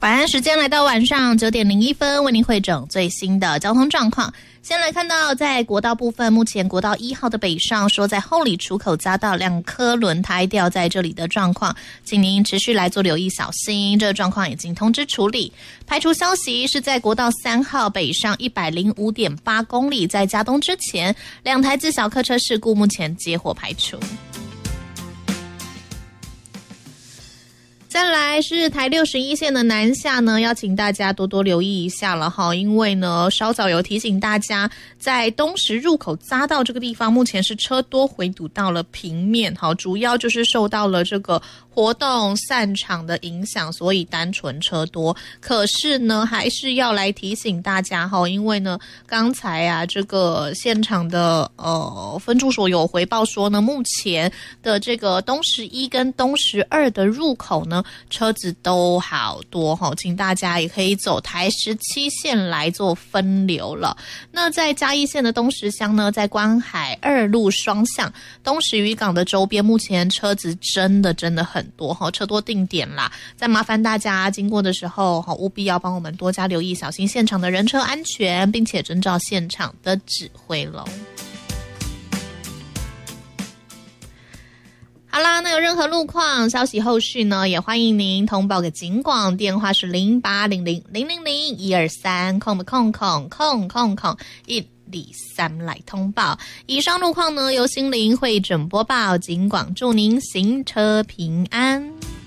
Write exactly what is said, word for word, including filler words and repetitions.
晚安时间来到晚上九点零一分，为您汇整最新的交通状况。先来看到在国道部分，目前国道一号的北上说在后里出口匝道两颗轮胎掉在这里的状况，请您持续来做留意小心，这个状况已经通知处理。排除消息是在国道三号北上一百零五点八公里，在嘉东之前两台自小客车事故目前结获排除。再来是台六十一线的南下呢，要请大家多多留意一下了哈，因为呢稍早有提醒大家，在东石入口匝道这个地方，目前是车多回堵到了平面，好，主要就是受到了这个活动散场的影响，所以单纯车多。可是呢，还是要来提醒大家哈，因为呢，刚才啊这个现场的呃分驻所有回报说呢，目前的这个东石一跟东石二的入口呢，车子都好多哈，请大家也可以走台十七线来做分流了。那在嘉义县的东石乡呢，在关海二路双向东石渔港的周边，目前车子真的真的很多哈，车多定点啦。再麻烦大家经过的时候，务必要帮我们多加留意，小心现场的人车安全，并且遵照现场的指挥喽。好啦，那有任何路况消息后续呢，也欢迎您通报给警广，电话是零八零零零零零一二三空空空空空空一二三来通报。以上路况呢，由心灵会诊播报，警广祝您行车平安。